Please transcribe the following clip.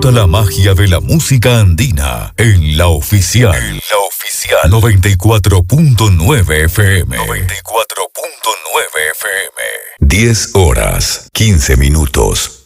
Disfruta la magia de la música andina en La Oficial. 94.9 FM. 94.9 FM. 10 horas, 15 minutos.